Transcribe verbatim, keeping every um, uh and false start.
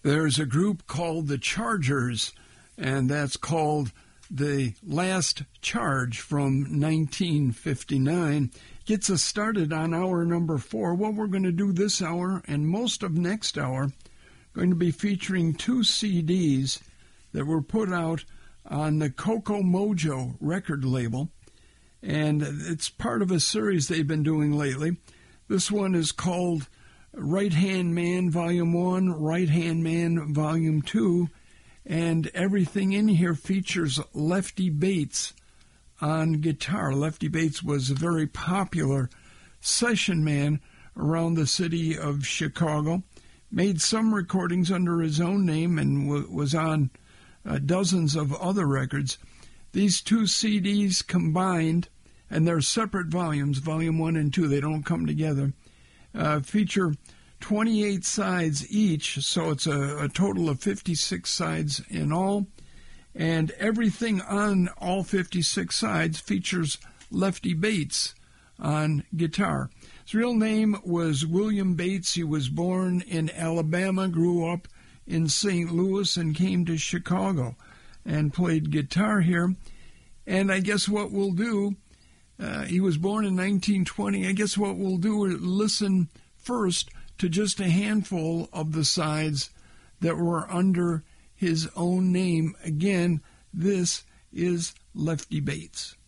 There's a group called the Chargers, and that's called The Last Charge from nineteen fifty-nine. Gets us started on hour number four. What we're going to do this hour and most of next hour, going to be featuring two C Ds that were put out on the Coco Mojo record label, and it's part of a series they've been doing lately. This one is called Right Hand Man Volume one, Right Hand Man Volume two, and everything in here features Lefty Bates on guitar. Lefty Bates was a very popular session man around the city of Chicago, made some recordings under his own name and w- was on uh, dozens of other records. These two C Ds combined, and they're separate volumes, Volume one and two, they don't come together, uh, feature twenty-eight sides each, so it's a, a total of fifty-six sides in all, and everything on all fifty-six sides features Lefty Bates on guitar. His real name was William Bates. He was born in Alabama, grew up in Saint Louis, and came to Chicago and played guitar here. And I guess what we'll do, uh, he was born in nineteen twenty, I guess what we'll do is listen first to just a handful of the sides that were under his own name. Again, this is Lefty Bates.